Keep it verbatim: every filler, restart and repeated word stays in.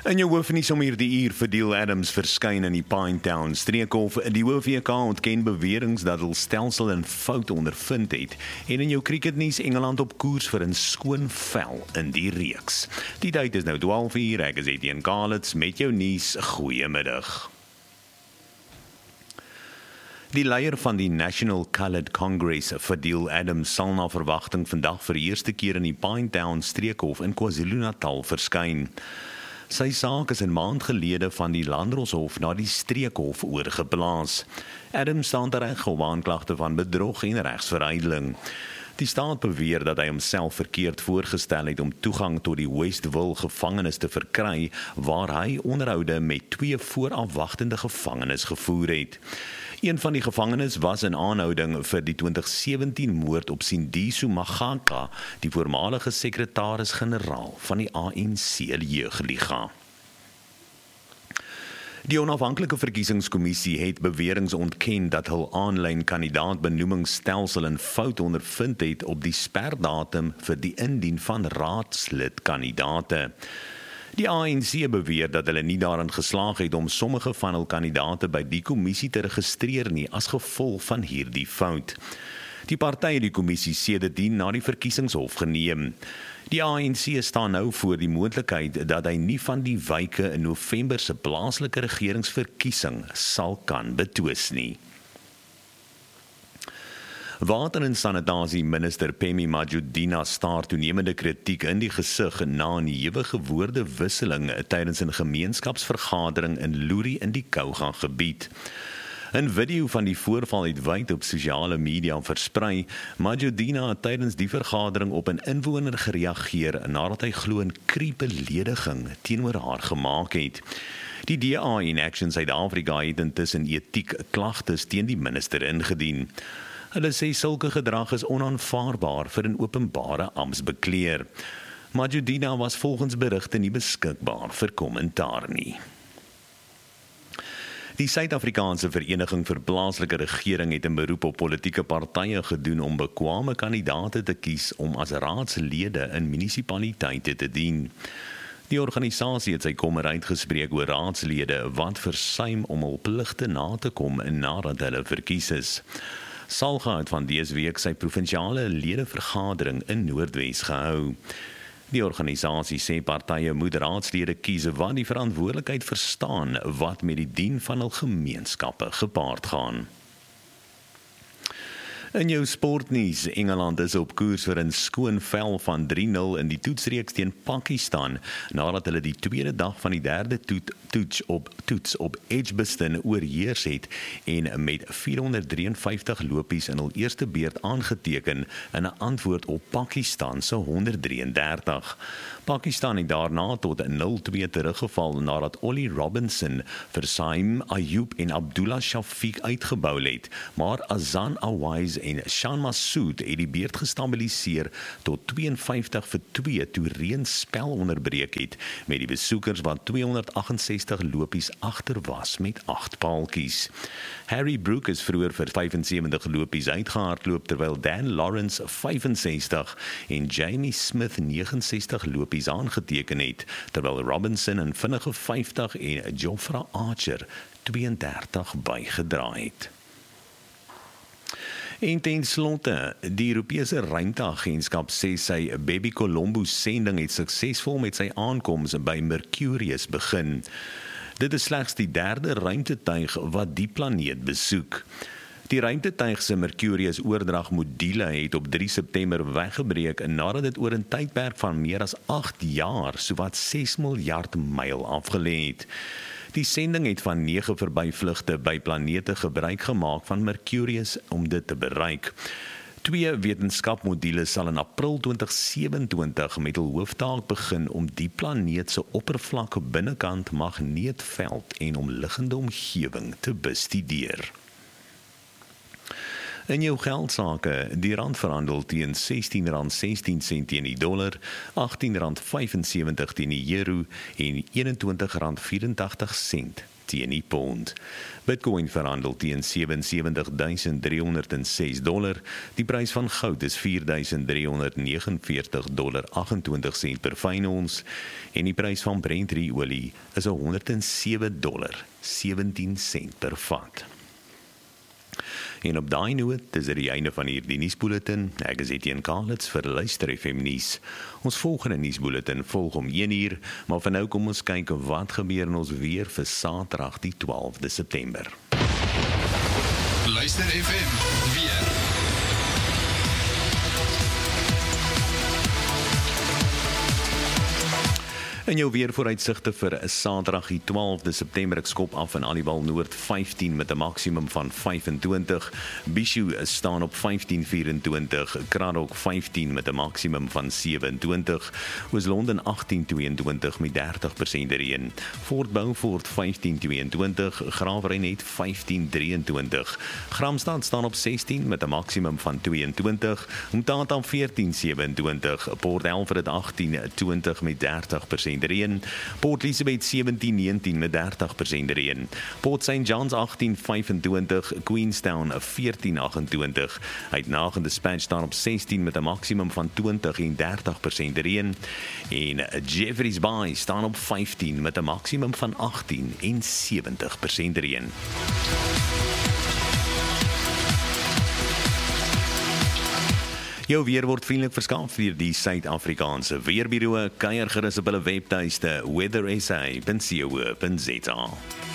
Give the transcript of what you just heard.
In jou hoofnuus om hierdie uur Verdeel Adams verskyn in die Pinetown streekhof. Die O V K ontken beweringe dat hul stelsel 'n fout ondervind het. En in jou cricketnuus Engeland op koers vir 'n skoon vel in die reeks. Die tyd is nou twaalf uur, ek is Etienne Kalitz met jou nuus. Goeiemiddag. Die leier van die National Coloured Congress, Verdeel Adams, sal na verwagting vandag vir die eerste keer in die Pinetown streekhof in KwaZulu-Natal verskyn. Sy saak is 'n maand gelede van die Landdroshof na die streekhof oorgeplaas. Adams staan tereg op aanklagte van bedrog en regsverwydering. Die staat beweer dat hy homself verkeerd voorgestel het om toegang tot die Westville gevangenis te verkry, waar hy onderhoude met twee voorafwagtende gevangenes gevoer het. Een van die gevangenes was in aanhouding vir die twintig sewentien moord op Sindiso Magaka, die voormalige sekretaris-generaal van die A N C Jeugliga. Die onafhanklike verkiesingskommissie het beweringe ontken dat hul aanlyn kandidaatbenoemingsstelsel 'n fout ondervind het op die sperdatum vir die indien van raadslidkandidate. Die A N C beweer dat hulle nie daarin geslaag het om sommige van hul kandidate by die kommissie te registreer nie as gevolg van hierdie fout. Die party het die kommissie sedertdien na die verkiesingshof geneem. Die A N C staan nou voor die moontlikheid dat hy nie van die wyke in November se plaaslike regeringsverkiesing sal kan betwis nie. Water- en sanitasie minister Phemi Majudina staar toenemende kritiek in die gesig na 'n ewige woordewisseling tydens 'n gemeenskapsvergadering in Luri in die Kouga gebied. 'n Video van die voorval het wyd op sosiale media versprei. Majudina het tydens die vergadering op 'n inwoner gereageer nadat hy glo 'n kriepbelediging teenoor haar gemaak het. Die D A in Action Suid-Afrika het intussen etiek klagtes teen die minister ingedien. Hulle sê sulke gedrag is onaanvaarbaar vir 'n openbare amptsbekleer. Majudina was volgens berigte nie beskikbaar vir kommentaar nie. Die Suid-Afrikaanse Vereniging vir Plaaslike Regering het 'n beroep op politieke partye gedoen om bekwame kandidaate te kies om as raadslede in munisipaliteite te dien. Die organisasie het sy kommer uitgespreek oor raadslede wat versuim om hul pligte na te kom nadat hulle verkies is. Salga het van dese week sy provinsiale ledevergadering in Noordwes gehou. Die organisasie sê partye moet raadslede kies wat die verantwoordelikheid verstaan wat met die dien van hul gemeenskappe gepaard gaan. In jou sportnuus, Engeland is op koers vir 'n skoon vel van drie nul in die toetsreeks teen Pakistan, nadat hulle die tweede dag van die derde toet, toets op toets op Edgbaston oorheers het en met vierhonderddrieënvyftig lopies in hul eerste beurt aangeteken in 'n antwoord op Pakistan se honderddrieëndertig. Pakistan het daarna tot nul twee teruggeval nadat Ollie Robinson vir Saim Ayub en Abdullah Shafiq uitgebou het, maar Azan Awais en Shan Masood het die beurt gestabiliseer tot tweeënvyftig vir twee toe reën spel onderbreek het, met die besoekers wat tweehonderdagtensestig lopies agter was met agt paaltjies. Harry Brook is vroeër vir vyfensewentig lopies uitgehardloop, terwyl Dan Lawrence vyfensestig en Jamie Smith negenensestig lopies aangeteken het, terwyl Robinson 'n vinnige vyftig en Jofra Archer tweeëndertig bygedra het. En ten slotte, die Europese Ruimteagentskap sê sy Baby Colombo sending het suksesvol met sy aankoms by Mercurius begin. Dit is slegs die derde ruimtetuig wat die planeet besoek. Die ruimtetuig se Mercurius oordragmodule het op drie September weggebreek nadat dit oor 'n tydperk van meer as agt jaar sowat ses miljard myl afgelê het. Die sending het van nege verbyvlugte by planete gebruik gemaak van Mercurius om dit te bereik. Twee wetenskapmodules sal in April twintig sewenentwintig met hul hooftaak begin om die planeet se oppervlak binnekant magneetveld en omliggende omgewing te bestudeer. In jou geldsaake, die rand verhandel teen sestien rand sestien sent teen die dollar, agttien rand vyf en sewentig teen die euro en eenentwintig rand vyf en agt sent teen die pond. Bitcoin verhandel teen sewe en sewentig duisend drie honderd en ses dollar. Die prys van goud is vier duisend drie honderd negenenveertig dollar agt-en-twintig sent per fyn ons en die prys van Brent olie is honderd en sewe dollar sewentien sent per vat. En op daai noot is dit die einde van hierdie nuusbulletin. Ek is Etienne Kalitz vir Luister F M nuus. Ons volgende nuusbulletin volg om een uur, maar vir nou kom ons kyk wat gebeur in ons weer vir Saterdag die twaalfde September. Luister F M weer. En jou weervooruitsigte vir Saterdag die twaalfde September, ek skop af in Aliwal Noord vyftien met 'n maksimum van vyf en twintig, Bishu staan op vyftien vyf en twintig, Kraddock vyftien met 'n maksimum van sewe en twintig, Oos-London agttien twee en twintig met dertig persent reën, Fort Beaufort vyftien twee en twintig, Graafrenet vyftien drie en twintig, Gramstad staan op sestien met 'n maksimum van twee en twintig, Umtata veertien sewe en twintig, Port Elfrid agttien twintig met dertig persent reën, Port Elizabeth sewentien negentien met dertig persent reën, Port Saint John's agttien vyf en twintig, Queenstown veertien agt en twintig, Uitnag en Dispatch staan op sestien met 'n maksimum van twintig en dertig persent reën, en Jeffreys Bay staan op vyftien met 'n maksimum van agttien en sewentig persent reën. Jou weer word vriendelik verskaf deur die Suid-Afrikaanse Weerbureau. Kuier gerus op hulle webtuiste weather s a punt co punt za.